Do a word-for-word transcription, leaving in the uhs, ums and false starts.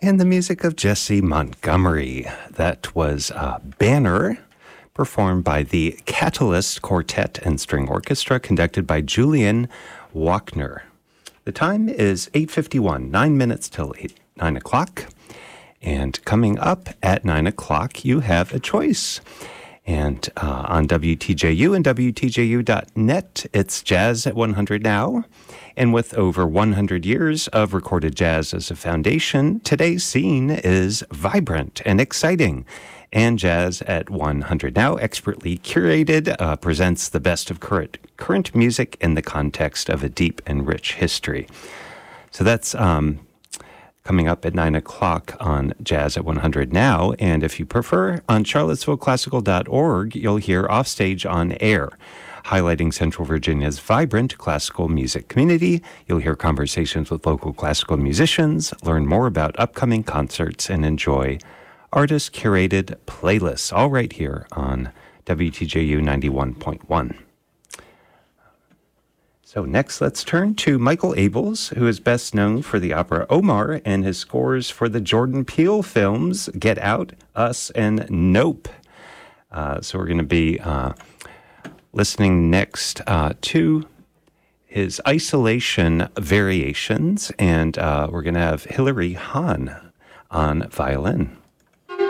And the music of Jesse Montgomery. That was uh, Banner, performed by the Catalyst Quartet and String Orchestra, conducted by Julian Wachner. The time is eight fifty-one, nine minutes till eight, nine o'clock. And coming up at nine o'clock, you have a choice. And uh, on W T J U and W T J U dot net, it's Jazz at one hundred Now. And with over one hundred years of recorded jazz as a foundation, today's scene is vibrant and exciting. And Jazz at one hundred Now, expertly curated, uh, presents the best of current, current music in the context of a deep and rich history. So that's um, coming up at nine o'clock on Jazz at one hundred Now. And if you prefer, on charlottesville classical dot org, you'll hear Offstage on Air, highlighting Central Virginia's vibrant classical music community. You'll hear conversations with local classical musicians, learn more about upcoming concerts, and enjoy artist-curated playlists, all right here on W T J U ninety-one point one. So next, let's turn to Michael Abels, who is best known for the opera Omar and his scores for the Jordan Peele films Get Out, Us, and Nope. Uh, so we're going to be uh, listening next uh, to his Isolation Variations, and uh, we're going to have Hilary Hahn on violin.